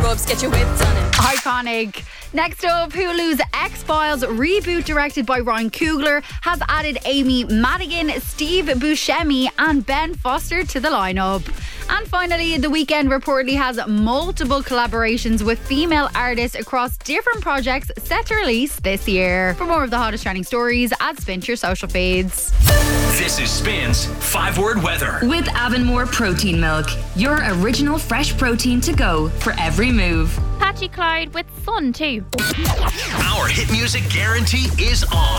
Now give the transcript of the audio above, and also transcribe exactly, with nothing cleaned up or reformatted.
clubs, get your whips on it. Iconic. Next up, Hulu's X-Files reboot, directed by Ryan Coogler, has added Amy Madigan, Steve Buscemi and Ben Foster to the lineup. And finally, The Weeknd reportedly has multiple collaborations with female artists across different projects set to release this year. For more of the hottest trending stories, add Spin to your social feeds. This is Spin's five-word weather. With Avonmore Protein Milk, your original fresh protein to go for every move. Patchy Clyde with sun too. Our hit music guarantee is on.